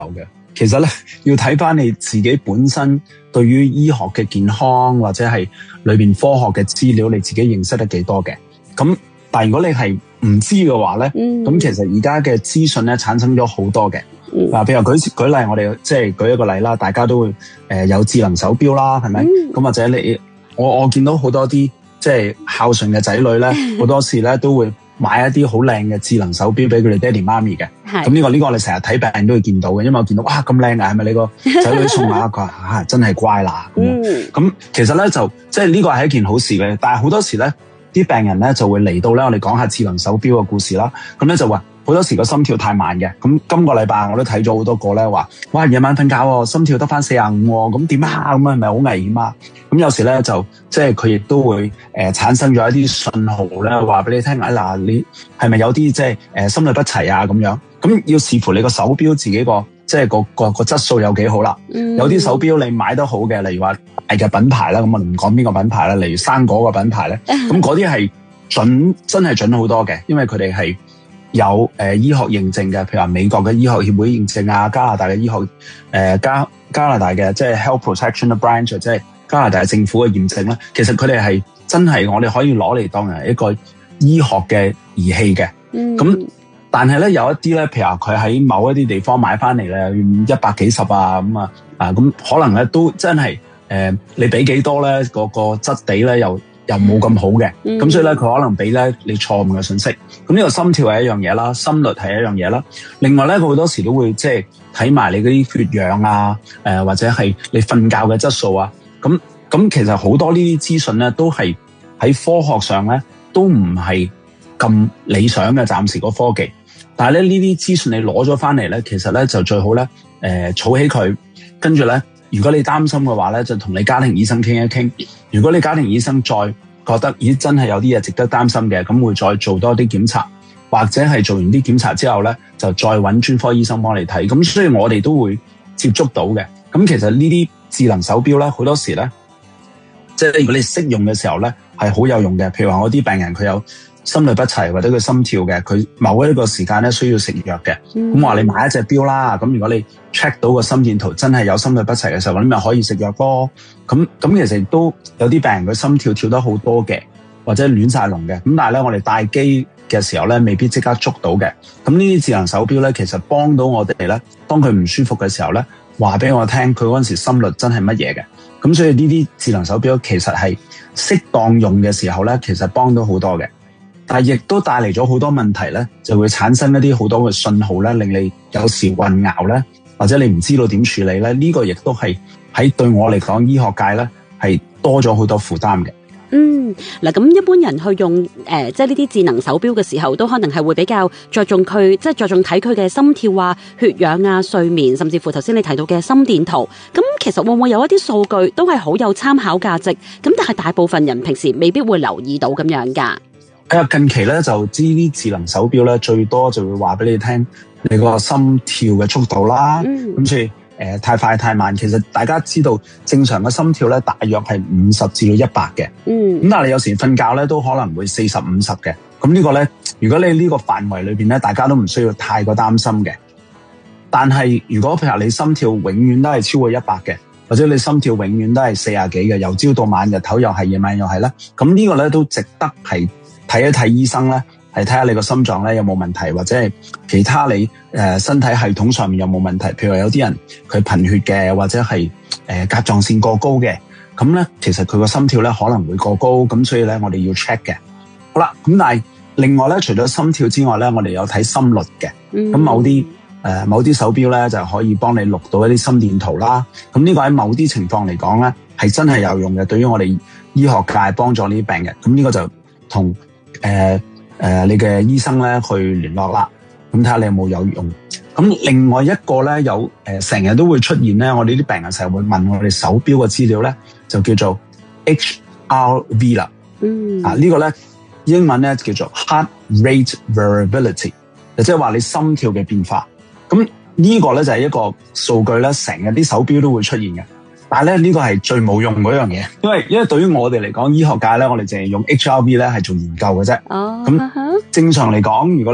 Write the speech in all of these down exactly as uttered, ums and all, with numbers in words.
嘅。其實咧要睇翻你自己本身對於醫學嘅健康或者係裏邊科學嘅資料，你自己認識得幾多嘅。咁但係如果你係唔知嘅話咧，咁、嗯、其實而家嘅資訊咧產生咗好多嘅。嗱、嗯，譬如舉舉例，我哋即係舉一個例啦，大家都會誒、呃、有智能手錶啦，係咪？咁、嗯、或者你我我見到好多啲即係孝順嘅仔女咧，好多時咧都會買一啲好靚嘅智能手錶俾佢哋爹哋媽咪嘅。咁呢、這個呢、這個我哋成日睇病都會見到嘅，因為我見到哇咁靚啊，係咪你個仔女送啊？佢話啊真係乖啦。咁、嗯、其實咧就即係呢個係一件好事嘅，但係好多時咧啲病人咧就會嚟到咧，我哋講下智能手錶嘅故事啦。咁咧就話好多時個心跳太慢嘅，咁今個禮拜我都睇咗好多個咧話，哇夜晚瞓覺心跳得翻四十五，咁點啊？咁係咪好危險啊？咁有時咧就即係佢亦都會誒、呃、產生咗一啲信號咧，話俾你聽啊嗱，你係咪有啲即係誒心律不齊啊咁樣？咁要視乎你個手錶自己個即係個個個質素有幾好啦。嗯、有啲手錶你買得好嘅，例如話大嘅品牌啦，咁我唔講邊個品牌啦，例如生果個品牌咧，咁嗰啲係準真係準好多嘅，因為佢哋係有誒、呃、醫學認證嘅，譬如話美國嘅醫學協會認證啊，加拿大嘅醫學誒、呃、加加拿大嘅即係 Health Protection Branch， 即係加拿大政府嘅驗證咧。其實佢哋係真係我哋可以攞嚟當係一個醫學嘅儀器嘅。咁、嗯、但係咧有一啲咧，譬如話佢喺某一啲地方買翻嚟咧，一百幾十啊咁啊啊咁，可能咧都真係誒、呃、你俾幾多咧，嗰、那個質地咧又又冇咁好嘅，咁、嗯、所以咧佢可能俾咧你錯誤嘅信息。咁呢個心跳係一樣嘢啦，心率係一樣嘢啦。另外咧，佢好多時都會即係睇埋你嗰啲血氧啊，誒、呃、或者係你瞓覺嘅質素啊。咁咁其實好多呢啲資訊咧，都係喺科學上咧都唔係咁理想嘅，暫時個科技。但係咧呢啲資訊你攞咗翻嚟咧，其實咧就最好咧誒儲起佢，跟住咧如果你擔心嘅話咧，就同你家庭醫生傾一傾。如果你家庭醫生再覺得咦真係有啲嘢值得擔心嘅，咁會再做多啲檢查，或者係做完啲檢查之後咧，就再揾專科醫生幫你睇。咁所以我哋都會接觸到嘅。咁其實呢啲智能手錶咧，好多時咧，即係如果你識用嘅時候咧，係好有用嘅。譬如話我啲病人佢有心律不齊或者佢心跳嘅，佢某一個時間咧需要食藥嘅，咁話、嗯、你買一隻錶啦，咁如果你 check 到個心電圖真係有心律不齊嘅時候，咁咪可以食藥咯。咁咁其實都有啲病人佢心跳跳得好多嘅，或者亂晒龍嘅，咁但係咧我哋戴機嘅時候咧未必即刻捉到嘅。咁呢啲智能手錶咧，其實幫到我哋咧，當佢唔舒服嘅時候咧，話俾我聽佢嗰陣時心率真係乜嘢嘅。咁所以呢啲智能手錶其實係適當用嘅時候咧，其實幫到好多嘅。但係亦都帶嚟咗好多問題咧，就會產生一啲好多嘅信號咧，令你有時混淆咧，或者你唔知道點處理咧。呢個亦都係喺對我嚟講，醫學界咧係多咗好多負擔嘅。 嗯，嗱，咁一般人去用誒、呃，即係呢啲智能手錶嘅時候，都可能係會比較着重佢，即係着重睇佢嘅心跳啊、血氧啊、睡眠，甚至乎頭先你提到嘅心電圖。咁其實會唔會有一啲數據都係好有參考價值？咁但係大部分人平時未必會留意到咁樣噶。 近期咧就知啲智能手錶咧最多就會話俾你聽你個心跳嘅速度啦，咁、嗯、所以誒、呃、太快太慢，其實大家知道正常嘅心跳咧大約係五十至到一百嘅，咁、嗯、但係你有時瞓覺咧都可能會四十五十嘅，咁呢個咧如果你呢個範圍裏邊咧，大家都唔需要太過擔心嘅。但係如果譬如你心跳永遠都係超過一百嘅，或者你心跳永遠都係四十幾嘅，由朝到晚，日頭又係，夜晚又係咧，咁呢個咧都值得係睇一睇醫生咧，係睇下你個心臟咧有冇問題，或者係其他你誒、呃、身體系統上面有冇問題。譬如話有啲人佢貧血嘅，或者係誒、呃、甲狀腺過高嘅，咁咧其實佢個心跳咧可能會過高，咁所以咧我哋要 check 嘅。好啦，咁但係另外咧，除咗心跳之外咧，我哋有睇心率嘅。咁、嗯、某啲誒、呃、某啲手錶咧就可以幫你錄到一啲心電圖啦。咁呢個喺某啲情況嚟講咧係真係有用嘅，對於我哋醫學界幫助呢啲病人。咁呢個就同誒誒、呃呃，你嘅醫生咧去聯絡啦，咁睇下你有冇有用。咁另外一個咧有誒，成、呃、日都會出現咧，我哋啲病人成日會問我哋手錶嘅資料咧，就叫做 H R V 啦。嗯，啊、這個、呢個咧英文咧叫做 Heart Rate Variability， 就即係話你心跳嘅變化。咁呢個咧就係一個數據咧，成日啲手錶都會出現嘅。但係咧呢個係最冇用嗰樣嘢，因為因為對於我哋嚟講，醫學界咧我哋淨係用 H R V 咧係做研究嘅啫。哦，咁正常嚟講，如果你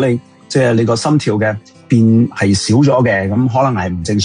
即係你個心跳嘅變係少咗嘅，咁可能係唔正常。